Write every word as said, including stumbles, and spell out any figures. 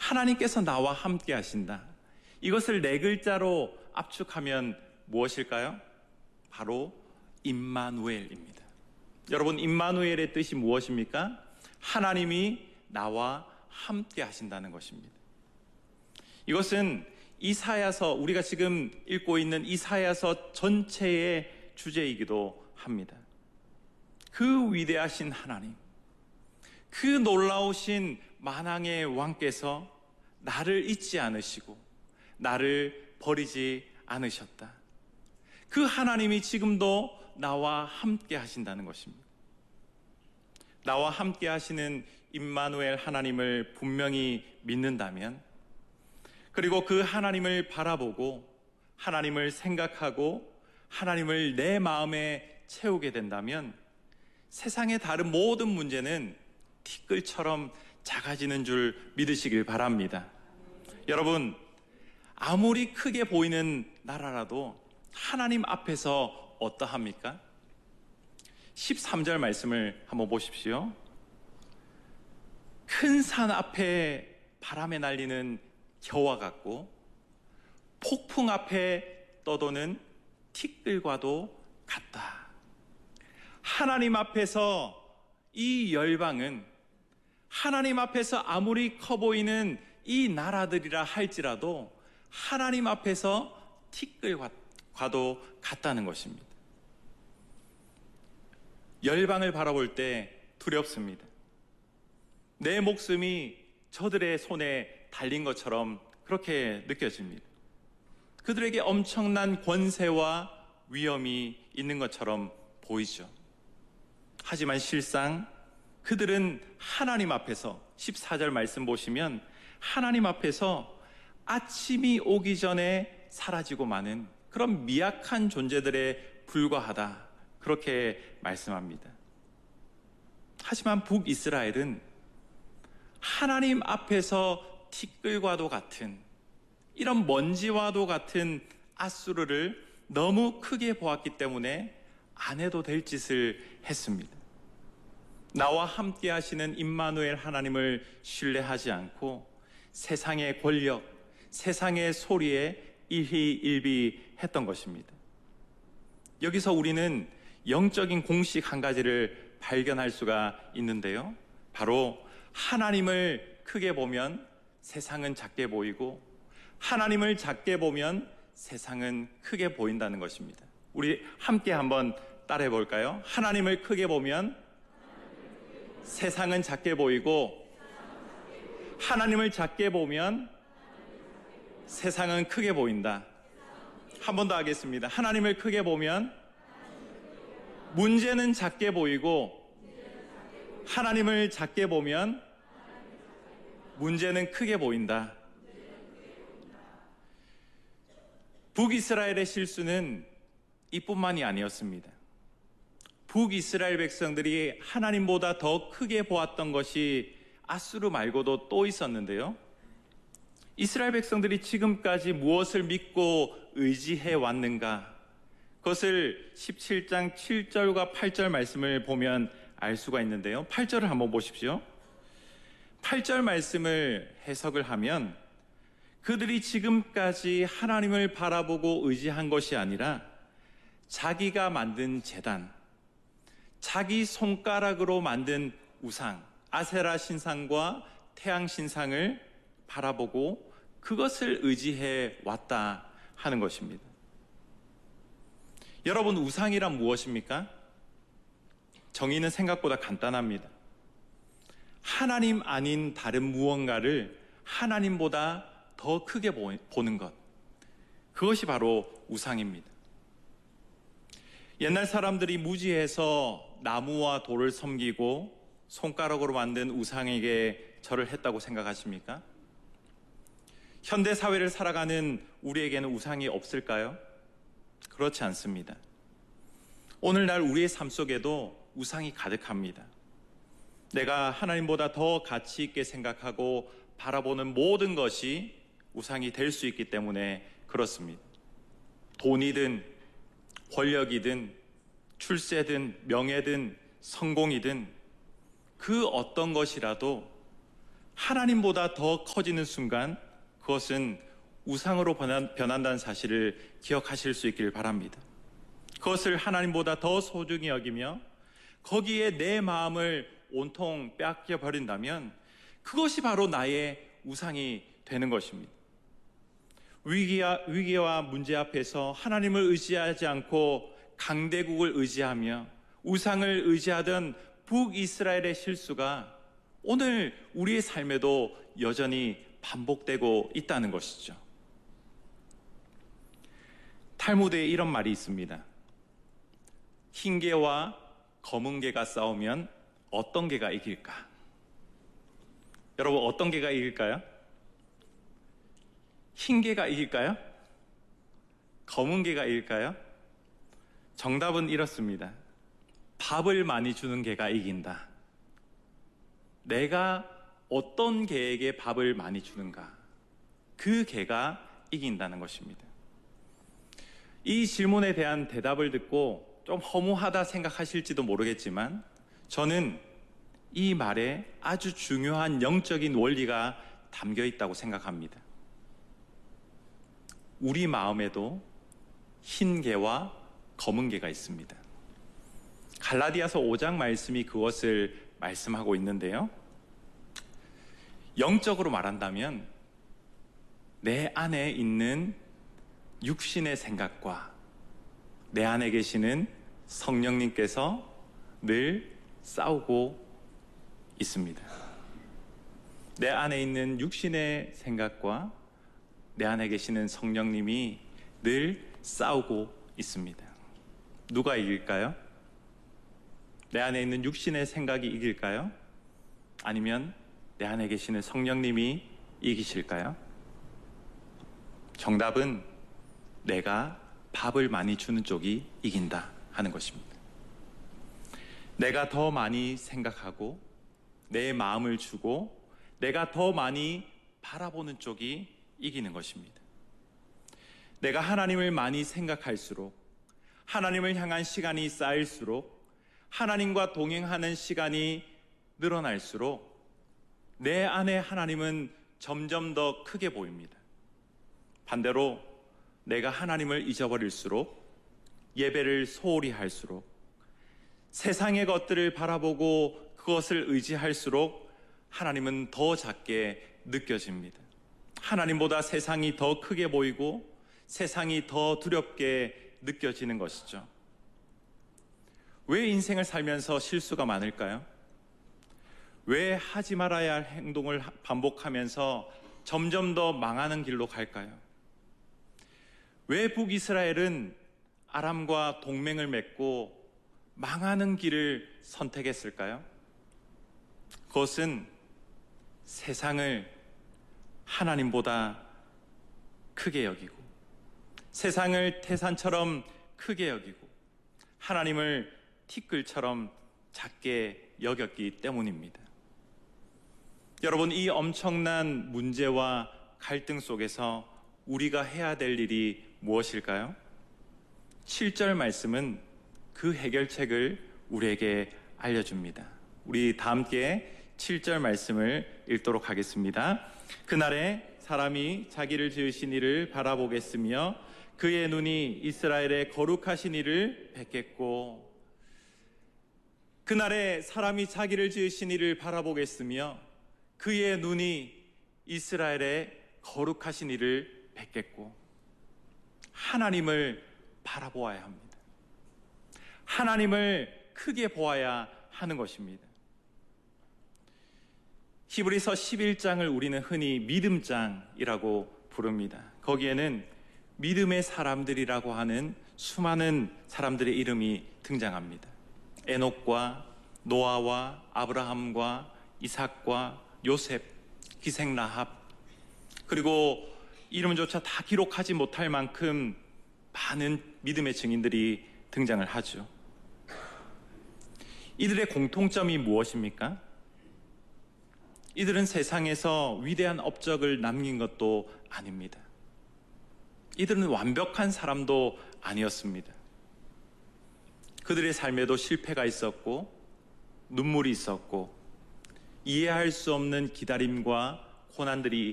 하나님께서 나와 함께 하신다. 이것을 네 글자로 압축하면 무엇일까요? 바로 임마누엘입니다. 여러분, 임마누엘의 뜻이 무엇입니까? 하나님이 나와 함께 하신다는 것입니다. 이것은 이사야서, 우리가 지금 읽고 있는 이사야서 전체의 주제이기도 합니다. 그 위대하신 하나님, 그 놀라우신 만왕의 왕께서 나를 잊지 않으시고 나를 버리지 않으셨다. 그 하나님이 지금도 나와 함께 하신다는 것입니다. 나와 함께 하시는 임마누엘 하나님을 분명히 믿는다면, 그리고 그 하나님을 바라보고 하나님을 생각하고 하나님을 내 마음에 채우게 된다면 세상의 다른 모든 문제는 티끌처럼 작아지는 줄 믿으시길 바랍니다. 여러분, 아무리 크게 보이는 나라라도 하나님 앞에서 어떠합니까? 십삼 절 말씀을 한번 보십시오. 큰 산 앞에 바람에 날리는 겨와 같고 폭풍 앞에 떠도는 티끌과도 같다. 하나님 앞에서 이 열방은, 하나님 앞에서 아무리 커 보이는 이 나라들이라 할지라도 하나님 앞에서 티끌과도 같다는 것입니다. 열방을 바라볼 때 두렵습니다. 내 목숨이 저들의 손에 달린 것처럼 그렇게 느껴집니다. 그들에게 엄청난 권세와 위엄이 있는 것처럼 보이죠. 하지만 실상 그들은 하나님 앞에서, 십사 절 말씀 보시면 하나님 앞에서 아침이 오기 전에 사라지고 마는 그런 미약한 존재들에 불과하다, 그렇게 말씀합니다. 하지만 북이스라엘은 하나님 앞에서 티끌과도 같은, 이런 먼지와도 같은 아수르를 너무 크게 보았기 때문에 안 해도 될 짓을 했습니다. 나와 함께 하시는 임마누엘 하나님을 신뢰하지 않고 세상의 권력, 세상의 소리에 일희일비했던 것입니다. 여기서 우리는 영적인 공식 한 가지를 발견할 수가 있는데요. 바로 하나님을 크게 보면 세상은 작게 보이고 하나님을 작게 보면 세상은 크게 보인다는 것입니다. 우리 함께 한번 따라해 볼까요? 하나님을 크게 보면 세상은 작게 보이고 하나님을 작게 보면 세상은 크게 보인다. 한 번 더 하겠습니다. 하나님을 크게 보면 문제는 작게 보이고 하나님을 작게 보면 문제는 크게 보인다. 북이스라엘의 실수는 이뿐만이 아니었습니다. 북이스라엘 백성들이 하나님보다 더 크게 보았던 것이 아수르 말고도 또 있었는데요. 이스라엘 백성들이 지금까지 무엇을 믿고 의지해 왔는가? 그것을 십칠 장 칠 절과 팔 절 말씀을 보면 알 수가 있는데요. 팔 절을 한번 보십시오. 팔 절 말씀을 해석을 하면 그들이 지금까지 하나님을 바라보고 의지한 것이 아니라 자기가 만든 제단, 자기 손가락으로 만든 우상, 아세라 신상과 태양 신상을 바라보고 그것을 의지해 왔다 하는 것입니다. 여러분, 우상이란 무엇입니까? 정의는 생각보다 간단합니다. 하나님 아닌 다른 무언가를 하나님보다 더 크게 보는 것, 그것이 바로 우상입니다. 옛날 사람들이 무지해서 나무와 돌을 섬기고 손가락으로 만든 우상에게 절을 했다고 생각하십니까? 현대 사회를 살아가는 우리에게는 우상이 없을까요? 그렇지 않습니다. 오늘날 우리의 삶 속에도 우상이 가득합니다. 내가 하나님보다 더 가치 있게 생각하고 바라보는 모든 것이 우상이 될 수 있기 때문에 그렇습니다. 돈이든 권력이든 출세든 명예든 성공이든 그 어떤 것이라도 하나님보다 더 커지는 순간 그것은 우상으로 변한, 변한다는 사실을 기억하실 수 있길 바랍니다. 그것을 하나님보다 더 소중히 여기며 거기에 내 마음을 온통 빼앗겨 버린다면 그것이 바로 나의 우상이 되는 것입니다. 위기와, 위기와 문제 앞에서 하나님을 의지하지 않고 강대국을 의지하며 우상을 의지하던 북이스라엘의 실수가 오늘 우리의 삶에도 여전히 반복되고 있다는 것이죠. 탈무드에 이런 말이 있습니다. 흰 개와 검은 개가 싸우면 어떤 개가 이길까? 여러분, 어떤 개가 이길까요? 흰 개가 이길까요? 검은 개가 이길까요? 정답은 이렇습니다. 밥을 많이 주는 개가 이긴다. 내가 어떤 개에게 밥을 많이 주는가? 그 개가 이긴다는 것입니다. 이 질문에 대한 대답을 듣고 좀 허무하다 생각하실지도 모르겠지만 저는 이 말에 아주 중요한 영적인 원리가 담겨 있다고 생각합니다. 우리 마음에도 흰 개와 검은 개가 있습니다. 갈라디아서 오 장 말씀이 그것을 말씀하고 있는데요. 영적으로 말한다면 내 안에 있는 육신의 생각과 내 안에 계시는 성령님께서 늘 싸우고 있습니다. 내 안에 있는 육신의 생각과 내 안에 계시는 성령님이 늘 싸우고 있습니다. 누가 이길까요? 내 안에 있는 육신의 생각이 이길까요? 아니면 내 안에 계시는 성령님이 이기실까요? 정답은 내가 밥을 많이 주는 쪽이 이긴다 하는 것입니다. 내가 더 많이 생각하고 내 마음을 주고 내가 더 많이 바라보는 쪽이 이기는 것입니다. 내가 하나님을 많이 생각할수록 하나님을 향한 시간이 쌓일수록 하나님과 동행하는 시간이 늘어날수록 내 안에 하나님은 점점 더 크게 보입니다. 반대로 내가 하나님을 잊어버릴수록 예배를 소홀히 할수록 세상의 것들을 바라보고 그것을 의지할수록 하나님은 더 작게 느껴집니다. 하나님보다 세상이 더 크게 보이고 세상이 더 두렵게 느껴지는 것이죠. 왜 인생을 살면서 실수가 많을까요? 왜 하지 말아야 할 행동을 반복하면서 점점 더 망하는 길로 갈까요? 왜 북이스라엘은 아람과 동맹을 맺고 망하는 길을 선택했을까요? 그것은 세상을 하나님보다 크게 여기고 세상을 태산처럼 크게 여기고 하나님을 티끌처럼 작게 여겼기 때문입니다. 여러분, 이 엄청난 문제와 갈등 속에서 우리가 해야 될 일이 무엇일까요? 칠 절 말씀은 그 해결책을 우리에게 알려줍니다. 우리 다 함께 칠 절 말씀을 읽도록 하겠습니다. 그날에 사람이 자기를 지으신 이를 바라보겠으며 그의 눈이 이스라엘의 거룩하신 이를 뵙겠고, 그날에 사람이 자기를 지으신 이를 바라보겠으며 그의 눈이 이스라엘의 거룩하신 이를 뵙겠고, 하나님을 바라보아야 합니다. 하나님을 크게 보아야 하는 것입니다. 히브리서 십일 장을 우리는 흔히 믿음장이라고 부릅니다. 거기에는 믿음의 사람들이라고 하는 수많은 사람들의 이름이 등장합니다. 에녹과 노아와 아브라함과 이삭과 요셉, 기생 라합, 그리고 이름조차 다 기록하지 못할 만큼 많은 믿음의 증인들이 등장을 하죠. 이들의 공통점이 무엇입니까? 이들은 세상에서 위대한 업적을 남긴 것도 아닙니다. 이들은 완벽한 사람도 아니었습니다. 그들의 삶에도 실패가 있었고 눈물이 있었고 이해할 수 없는 기다림과 고난들이